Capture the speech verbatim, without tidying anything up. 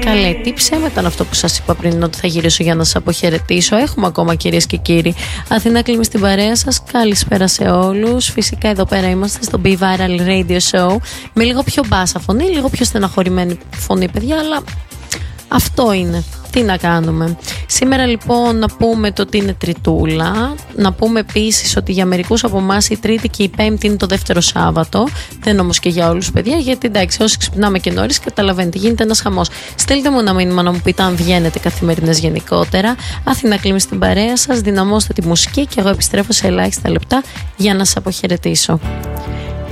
Καλέ, τι ψέμα ήταν αυτό που σας είπα πριν, ότι θα γυρίσω για να σας αποχαιρετήσω. Έχουμε ακόμα, κυρίες και κύριοι. Αθηνά Κλίμη στην παρέα σας. Καλησπέρα σε όλους. Φυσικά εδώ πέρα είμαστε στο Be Viral Radio Show. Με λίγο πιο μπάσα φωνή, λίγο πιο στεναχωρημένη φωνή, παιδιά, αλλά αυτό είναι. Τι να κάνουμε. Σήμερα λοιπόν να πούμε το ότι είναι Τριτούλα. Να πούμε επίσης ότι για μερικούς από εμάς η Τρίτη και η Πέμπτη είναι το δεύτερο Σάββατο. Δεν όμως και για όλους, παιδιά, γιατί εντάξει, όσοι ξυπνάμε και νωρίς, καταλαβαίνετε, γίνεται ένας χαμός. Στείλτε μου ένα μήνυμα να μου πείτε αν βγαίνετε καθημερινές γενικότερα. Αθηνά Κλίμη στην παρέα σας. Δυναμώστε τη μουσική και εγώ επιστρέφω σε ελάχιστα λεπτά για να σας αποχαιρετήσω.